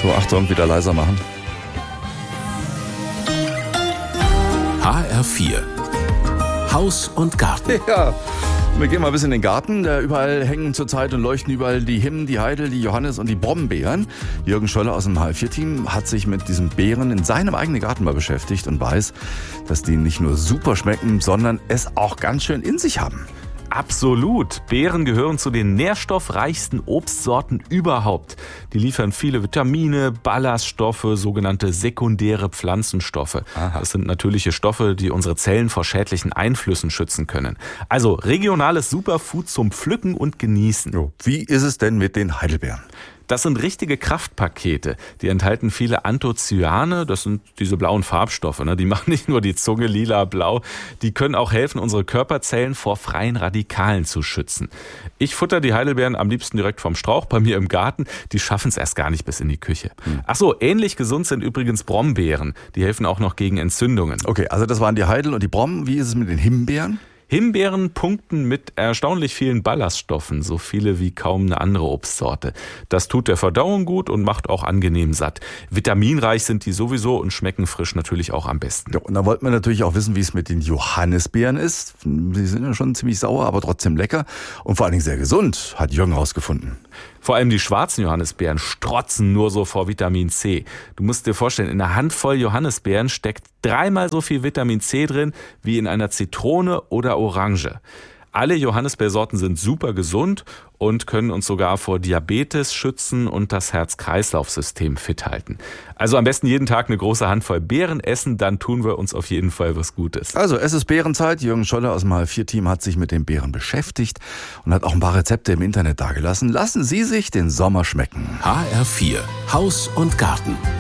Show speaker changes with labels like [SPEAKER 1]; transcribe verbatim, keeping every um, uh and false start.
[SPEAKER 1] So, Achtung, wieder leiser machen.
[SPEAKER 2] H R vier. Haus und Garten.
[SPEAKER 1] Ja, wir gehen mal ein bisschen in den Garten. Da überall hängen zurzeit und leuchten überall die Himmen, die Heidel, die Johannis und die Brombeeren. Jürgen Scholler aus dem H R vier Team hat sich mit diesen Beeren in seinem eigenen Garten mal beschäftigt und weiß, dass die nicht nur super schmecken, sondern es auch ganz schön in sich haben.
[SPEAKER 3] Absolut. Beeren gehören zu den nährstoffreichsten Obstsorten überhaupt. Die liefern viele Vitamine, Ballaststoffe, sogenannte sekundäre Pflanzenstoffe. Aha. Das sind natürliche Stoffe, die unsere Zellen vor schädlichen Einflüssen schützen können. Also regionales Superfood zum Pflücken und Genießen.
[SPEAKER 1] Wie ist es denn mit den Heidelbeeren?
[SPEAKER 3] Das sind richtige Kraftpakete. Die enthalten viele Anthocyane, das sind diese blauen Farbstoffe. Ne? Die machen nicht nur die Zunge lila-blau, die können auch helfen, unsere Körperzellen vor freien Radikalen zu schützen. Ich futter die Heidelbeeren am liebsten direkt vom Strauch bei mir im Garten. Die schaffen es erst gar nicht bis in die Küche. Hm. Ach so, ähnlich gesund sind übrigens Brombeeren. Die helfen auch noch gegen Entzündungen.
[SPEAKER 1] Okay, also das waren die Heidel und die Brom. Wie ist es mit den Himbeeren?
[SPEAKER 3] Himbeeren punkten mit erstaunlich vielen Ballaststoffen, so viele wie kaum eine andere Obstsorte. Das tut der Verdauung gut und macht auch angenehm satt. Vitaminreich sind die sowieso und schmecken frisch natürlich auch am besten.
[SPEAKER 1] Ja, und da wollten wir natürlich auch wissen, wie es mit den Johannisbeeren ist. Die sind ja schon ziemlich sauer, aber trotzdem lecker und vor allen Dingen sehr gesund, hat Jürgen rausgefunden.
[SPEAKER 3] Vor allem die schwarzen Johannisbeeren strotzen nur so vor Vitamin C. Du musst dir vorstellen, in einer Handvoll Johannisbeeren steckt dreimal so viel Vitamin C drin wie in einer Zitrone oder Orange. Alle Johannisbeersorten sind super gesund und können uns sogar vor Diabetes schützen und das Herz-Kreislauf-System fit halten. Also am besten jeden Tag eine große Handvoll Beeren essen, dann tun wir uns auf jeden Fall was Gutes.
[SPEAKER 1] Also es ist Beerenzeit. Jürgen Scholler aus dem H R vier Team hat sich mit den Beeren beschäftigt und hat auch ein paar Rezepte im Internet dargelassen. Lassen Sie sich den Sommer schmecken.
[SPEAKER 2] H R vier. Haus und Garten.